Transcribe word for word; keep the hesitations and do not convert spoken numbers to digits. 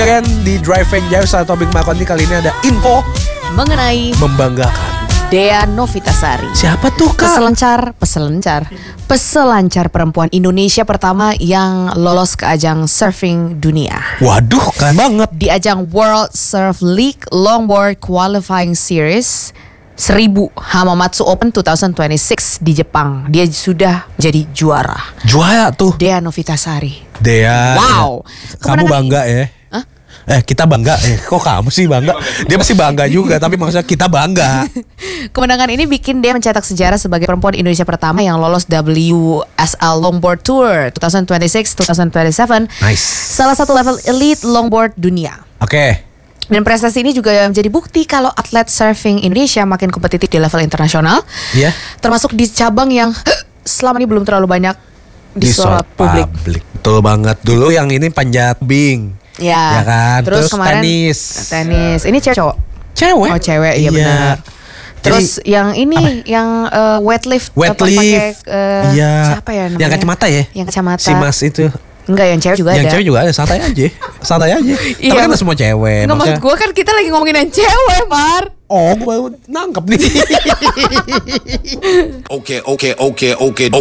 Again di Drive and Jive sama Tobing Makoni kali ini ada info mengenai membanggakan. Dea Novitasari. Siapa tuh Kak? Peselancar, peselancar, peselancar perempuan Indonesia pertama yang lolos ke ajang surfing dunia. Waduh, keren banget. Di ajang World Surf League Longboard Qualifying Series seribu Hamamatsu Open dua ribu dua puluh enam di Jepang. Dia sudah jadi juara. Juara tuh. Dea Novitasari. Dea. Wow. Kamu bangga ya? Hah? Eh kita bangga. Eh kok kamu sih bangga? Dia pasti bangga juga, tapi maksudnya kita bangga. Kemenangan ini bikin dia mencetak sejarah sebagai perempuan Indonesia pertama yang lolos W S L Longboard Tour dua ribu dua puluh enam dua ribu dua puluh tujuh. Nice. Salah satu level elite longboard dunia. Oke. Okay. Dan prestasi ini juga menjadi bukti kalau atlet surfing Indonesia makin kompetitif di level internasional. Iya. Yeah. Termasuk di cabang yang selama ini belum terlalu banyak disorot publik. publik. Betul banget. Dulu yang ini panjat tebing. Ya, ya kan. Terus, Terus kemarin tenis. Tenis. Ini cewek cowok. Cewek. Oh cewek, iya, iya. benar. Terus Jadi, yang ini, apa? yang uh, weightlift. Weightlift. Uh, iya. Siapa ya namanya? Yang kacamata ya? Yang kacamata. Si Mas itu. Enggak, yang cewek juga yang ada. Yang cewek juga ada, santai aja. Santai aja. Iya. Tapi kan semua cewek. Nggak, maksud gue kan kita lagi ngomongin yang cewek, Mar. Oh, gue baru nangkep nih. Oke, oke, oke, oke.